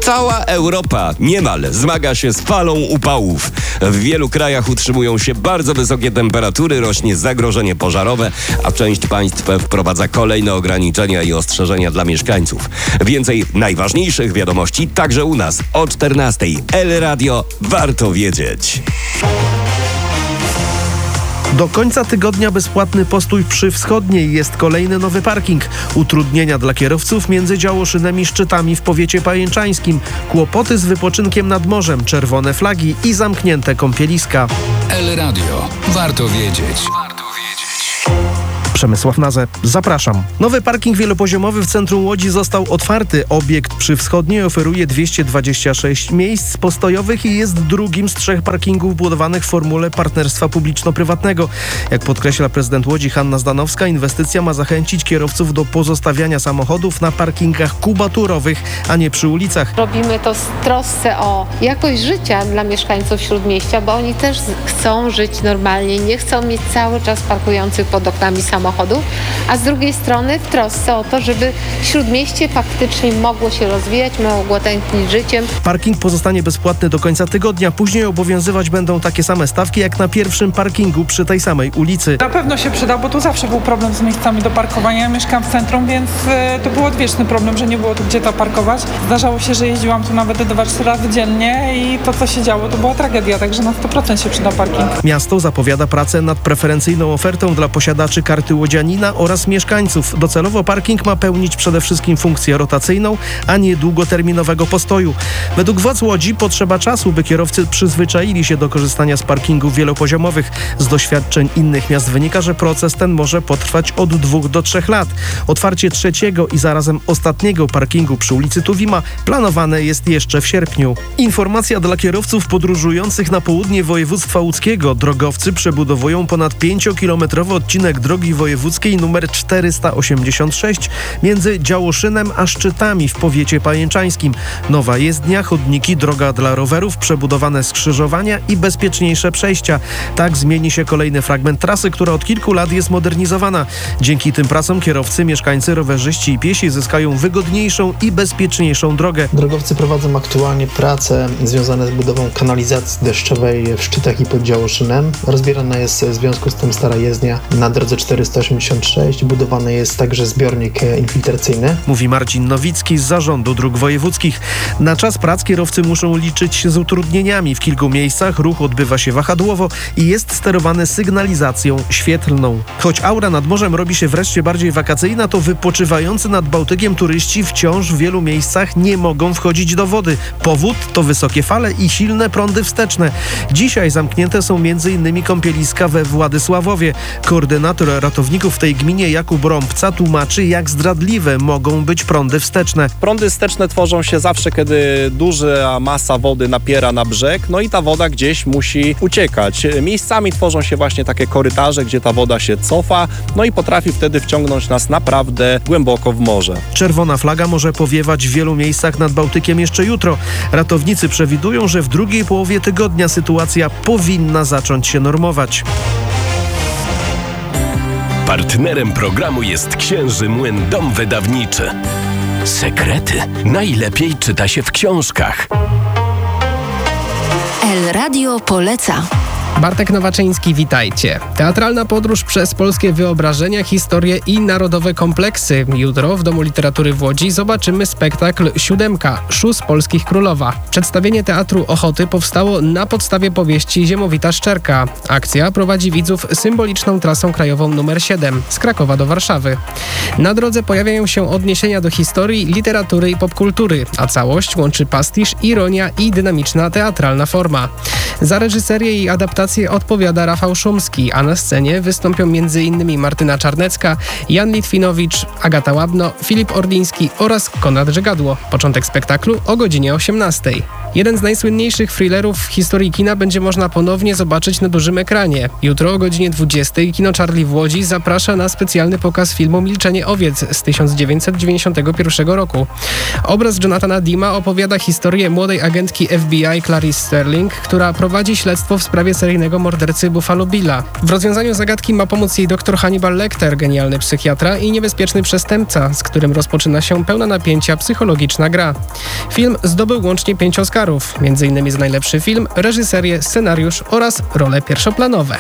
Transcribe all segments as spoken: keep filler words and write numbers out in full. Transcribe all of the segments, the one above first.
Cała Europa niemal zmaga się z falą upałów. W wielu krajach utrzymują się bardzo wysokie temperatury, rośnie zagrożenie pożarowe, a część państw wprowadza kolejne ograniczenia i ostrzeżenia dla mieszkańców. Więcej najważniejszych wiadomości także u nas o czternastej. El Radio warto wiedzieć. Do końca tygodnia bezpłatny postój przy Wschodniej. Jest kolejny nowy parking. Utrudnienia dla kierowców między Działoszynem i Szczytami w powiecie pajęczańskim. Kłopoty z wypoczynkiem nad morzem, czerwone flagi i zamknięte kąpieliska. El Radio. Warto wiedzieć. Przemysław Nazę, zapraszam. Nowy parking wielopoziomowy w centrum Łodzi został otwarty. Obiekt przy Wschodniej oferuje dwieście dwadzieścia sześć miejsc postojowych i jest drugim z trzech parkingów budowanych w formule partnerstwa publiczno-prywatnego. Jak podkreśla prezydent Łodzi Hanna Zdanowska, inwestycja ma zachęcić kierowców do pozostawiania samochodów na parkingach kubaturowych, a nie przy ulicach. Robimy to z trosce o jakość życia dla mieszkańców Śródmieścia, bo oni też chcą żyć normalnie, nie chcą mieć cały czas parkujących pod oknami samochodów, a z drugiej strony w trosce o to, żeby Śródmieście faktycznie mogło się rozwijać, mogło tętnić życiem. Parking pozostanie bezpłatny do końca tygodnia. Później obowiązywać będą takie same stawki jak na pierwszym parkingu przy tej samej ulicy. Na pewno się przyda, bo tu zawsze był problem z miejscami do parkowania. Ja mieszkam w centrum, więc to był odwieczny problem, że nie było tu gdzie to parkować. Zdarzało się, że jeździłam tu nawet dwa trzy razy dziennie i to, co się działo, to była tragedia, także na sto procent się przyda parking. Miasto zapowiada pracę nad preferencyjną ofertą dla posiadaczy karty łodzianina oraz mieszkańców. Docelowo parking ma pełnić przede wszystkim funkcję rotacyjną, a nie długoterminowego postoju. Według władz Łodzi potrzeba czasu, by kierowcy przyzwyczaili się do korzystania z parkingów wielopoziomowych. Z doświadczeń innych miast wynika, że proces ten może potrwać od dwóch do trzech lat. Otwarcie trzeciego i zarazem ostatniego parkingu przy ulicy Tuwima planowane jest jeszcze w sierpniu. Informacja dla kierowców podróżujących na południe województwa łódzkiego. Drogowcy przebudowują ponad pięciokilometrowy odcinek drogi wojewódzkiej nr czterysta osiemdziesiąt sześć między Działoszynem a Szczytami w powiecie pajęczańskim. Nowa jezdnia, chodniki, droga dla rowerów, przebudowane skrzyżowania i bezpieczniejsze przejścia. Tak zmieni się kolejny fragment trasy, która od kilku lat jest modernizowana. Dzięki tym pracom kierowcy, mieszkańcy, rowerzyści i piesi zyskają wygodniejszą i bezpieczniejszą drogę. Drogowcy prowadzą aktualnie prace związane z budową kanalizacji deszczowej w Szczytach i pod Działoszynem. Rozbierana jest w związku z tym stara jezdnia na drodze czterysta osiemdziesiąt sześć. Budowany jest także zbiornik infiltracyjny. Mówi Marcin Nowicki z Zarządu Dróg Wojewódzkich. Na czas prac kierowcy muszą liczyć się z utrudnieniami. W kilku miejscach ruch odbywa się wahadłowo i jest sterowany sygnalizacją świetlną. Choć aura nad morzem robi się wreszcie bardziej wakacyjna, to wypoczywający nad Bałtykiem turyści wciąż w wielu miejscach nie mogą wchodzić do wody. Powód to wysokie fale i silne prądy wsteczne. Dzisiaj zamknięte są między innymi kąpieliska we Władysławowie. Koordynator ratowników w tej gminie Jakub Rąbca tłumaczy, jak zdradliwe mogą być prądy wsteczne. Prądy wsteczne tworzą się zawsze, kiedy duża masa wody napiera na brzeg, no i ta woda gdzieś musi uciekać. Miejscami tworzą się właśnie takie korytarze, gdzie ta woda się cofa, no i potrafi wtedy wciągnąć nas naprawdę głęboko w morze. Czerwona flaga może powiewać w wielu miejscach nad Bałtykiem jeszcze jutro. Ratownicy przewidują, że w drugiej połowie tygodnia sytuacja powinna zacząć się normować. Partnerem programu jest Księży Młyn Dom Wydawniczy. Sekrety najlepiej czyta się w książkach. El Radio poleca. Bartek Nowaczyński, witajcie. Teatralna podróż przez polskie wyobrażenia, historie i narodowe kompleksy. Jutro w Domu Literatury w Łodzi zobaczymy spektakl Siódemka, Szus Polskich Królowa. Przedstawienie Teatru Ochoty powstało na podstawie powieści Ziemowita Szczerka. Akcja prowadzi widzów symboliczną trasą krajową numer siedem z Krakowa do Warszawy. Na drodze pojawiają się odniesienia do historii, literatury i popkultury, a całość łączy pastisz, ironia i dynamiczna teatralna forma. Za reżyserię i adaptację odpowiada Rafał Szumski, a na scenie wystąpią m.in. Martyna Czarnecka, Jan Litwinowicz, Agata Łabno, Filip Orliński oraz Konrad Żegadło. Początek spektaklu o godzinie osiemnastej. Jeden z najsłynniejszych thrillerów w historii kina będzie można ponownie zobaczyć na dużym ekranie. Jutro o godzinie dwudziestej Kino Charlie w Łodzi zaprasza na specjalny pokaz filmu Milczenie owiec z tysiąc dziewięćset dziewięćdziesiątego pierwszego roku. Obraz Jonathana Dima opowiada historię młodej agentki F B I Clarice Sterling, która prowadzi śledztwo w sprawie seryjnego seryjnego mordercy Buffalo Billa. W rozwiązaniu zagadki ma pomóc jej dr Hannibal Lecter, genialny psychiatra i niebezpieczny przestępca, z którym rozpoczyna się pełna napięcia psychologiczna gra. Film zdobył łącznie pięć Oscarów, między innymi za najlepszy film, reżyserię, scenariusz oraz role pierwszoplanowe.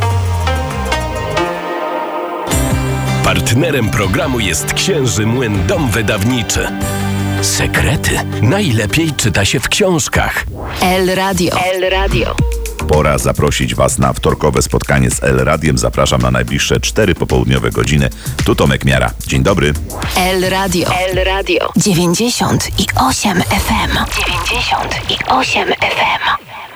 Partnerem programu jest Księży Młyn Dom Wydawniczy. Sekrety najlepiej czyta się w książkach. El Radio. El Radio. Pora zaprosić Was na wtorkowe spotkanie z El Radiem. Zapraszam na najbliższe cztery popołudniowe godziny. Tu Tomek Miara. Dzień dobry. El Radio. El Radio. dziewięćdziesiąt i osiem F M. dziewięćdziesiąt i osiem F M.